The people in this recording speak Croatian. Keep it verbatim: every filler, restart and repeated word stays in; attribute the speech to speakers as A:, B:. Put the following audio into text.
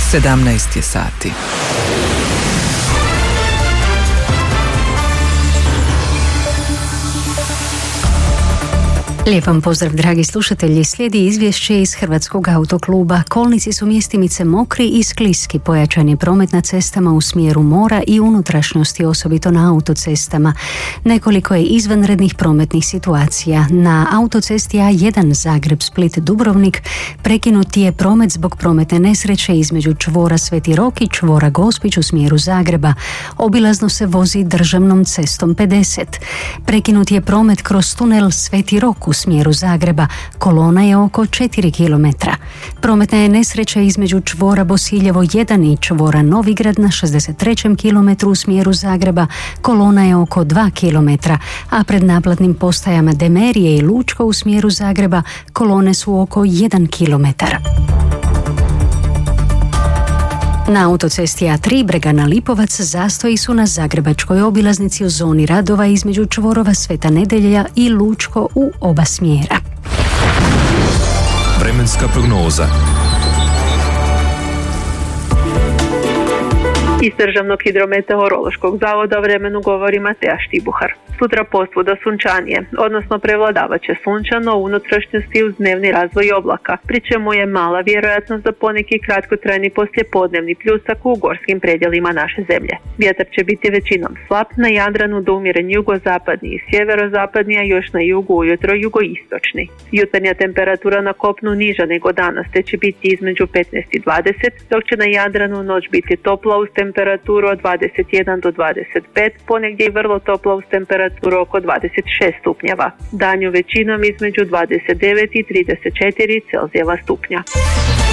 A: sedamnaest je sati.
B: Lijep vam pozdrav, dragi slušatelji. Slijedi izvješće iz Hrvatskog autokluba. Kolnici su mjestimice mokri i skliski. Pojačan je promet na cestama u smjeru mora i unutrašnjosti, osobito na autocestama. Nekoliko je izvanrednih prometnih situacija. Na autocesti A jedan Zagreb-Split-Dubrovnik prekinut je promet zbog prometne nesreće između čvora Sveti Rok i čvora Gospić u smjeru Zagreba. Obilazno se vozi državnom cestom pedeset. Prekinut je promet kroz tunel Sveti Rok u smjeru Zagreba. Kolona je oko četiri kilometra. Prometna je nesreća između čvora Bosiljevo jedan i čvora Novigrad na šezdeset trećem kilometru u smjeru Zagreba. Kolona je oko dva kilometra, a pred naplatnim postajama Demerije i Lučko u smjeru Zagreba kolone su oko jedan kilometar. Na autocesti A tri Bregana Lipovac zastoji su na zagrebačkoj obilaznici u zoni radova između čvorova Sveta Nedelja i Lučko u oba smjera.
C: Vremenska prognoza.
D: Iz Državnog hidrometeorološkog zavoda o vremenu govori Mateja Štibuhar. Sutra posvuda sunčanije, odnosno prevladavat će sunčano u unutrašnjosti uz dnevni razvoj oblaka, pri čemu je mala vjerojatnost za poneki kratkotrajni poslijepodnevni pljusak u gorskim predjelima naše zemlje. Vjetar će biti većinom slab, na Jadranu do umjeren jugozapadni i sjeverozapadni, a još na jugu ujutro jugoistočni. Jutarnja temperatura na kopnu niža nego danas, te će biti između petnaest i dvadeset, dok će na Jadranu noć biti topla uz temperaturu od dvadeset jedan do dvadeset pet, ponegdje i vrlo topla uz temperaturu oko dvadeset šest stupnjeva. Danju većinom između dvadeset devet i trideset četiri Celzijeva stupnja.